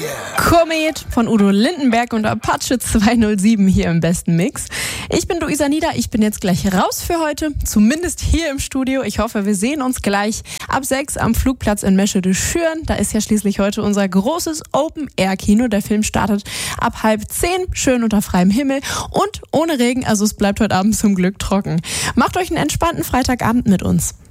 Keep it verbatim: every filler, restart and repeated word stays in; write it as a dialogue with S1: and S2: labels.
S1: Komet von Udo Lindenberg und Apache zweihundertsieben hier im besten Mix. Ich bin Luisa Nieder, ich bin jetzt gleich raus für heute, zumindest hier im Studio. Ich hoffe, wir sehen uns gleich ab sechs am Flugplatz in Meschede-Schüren. Da ist ja schließlich heute unser großes Open-Air-Kino. Der Film startet ab halb zehn, schön unter freiem Himmel und ohne Regen, also es bleibt heute Abend zum Glück trocken. Macht euch einen entspannten Freitagabend mit uns.